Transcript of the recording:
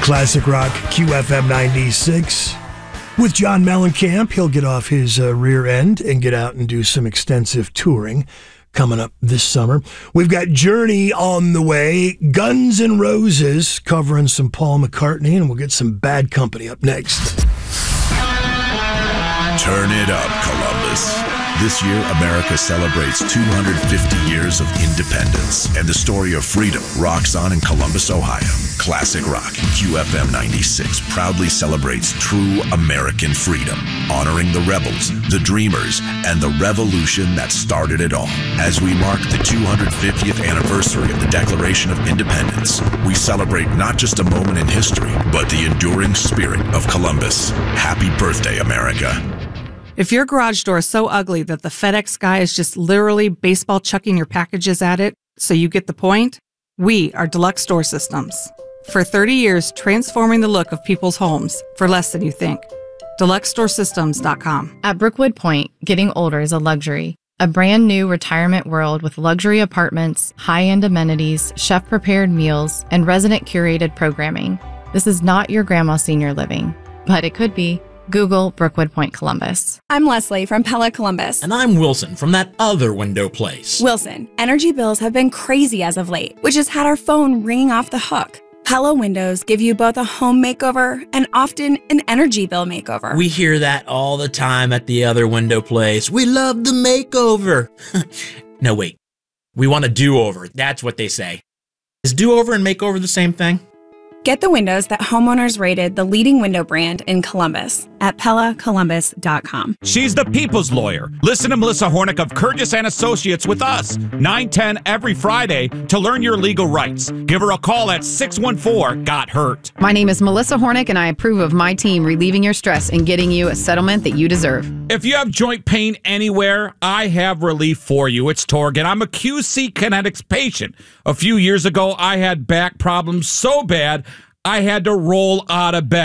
Classic Rock QFM 96. With John Mellencamp, he'll get off his rear end and get out and do some extensive touring coming up this summer. We've got Journey on the way, Guns N' Roses covering some Paul McCartney, and we'll get some Bad Company up next. Turn it up, Columbus. This year, America celebrates 250 years of independence, and the story of freedom rocks on in Columbus, Ohio. Classic Rock QFM 96 proudly celebrates true American freedom, honoring the rebels, the dreamers, and the revolution that started it all. As we mark the 250th anniversary of the Declaration of Independence, we celebrate not just a moment in history, but the enduring spirit of Columbus. Happy birthday, America. If your garage door is so ugly that the FedEx guy is just literally baseball chucking your packages at it, so you get the point, we are Deluxe Door Systems. For 30 years, transforming the look of people's homes for less than you think. DeluxeDoorSystems.com. At Brookwood Point, getting older is a luxury. A brand new retirement world with luxury apartments, high-end amenities, chef-prepared meals, and resident-curated programming. This is not your grandma's senior living, but it could be. Google Brookwood Point Columbus. I'm Leslie from Pella Columbus. And I'm Wilson from that other window place. Wilson, energy bills have been crazy as of late, which has had our phone ringing off the hook. Pella windows give you both a home makeover and often an energy bill makeover. We hear that all the time at the other window place. We love the makeover. No, wait. We want a do-over. That's what they say. Is do-over and makeover the same thing? Get the windows that homeowners rated the leading window brand in Columbus at PellaColumbus.com. She's the people's lawyer. Listen to Melissa Hornick of Curtis and Associates with us, 9/10 every Friday to learn your legal rights. Give her a call at 614-GOT-HURT. My name is Melissa Hornick, and I approve of my team relieving your stress and getting you a settlement that you deserve. If you have joint pain anywhere, I have relief for you. It's Torgen. I'm a QC Kinetics patient. A few years ago, I had back problems so bad, I had to roll out of bed.